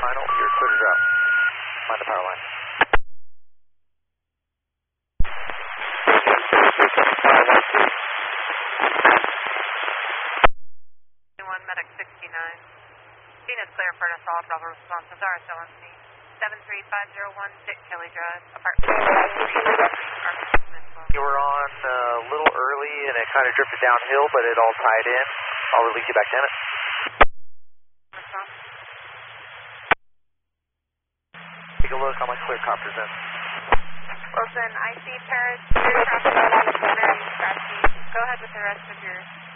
final. You're clear to drop. Mind the power line. 1 medic 69. Scene is clear for an assault. Bravo responses are still on scene. 73501 Kelly Drive, apartment. You were on a little early and it kind of drifted downhill, but it all tied in. I'll release you back to it. Response. Take a look on my clear copters in. Wilson, I see Paris. Go ahead with the rest of your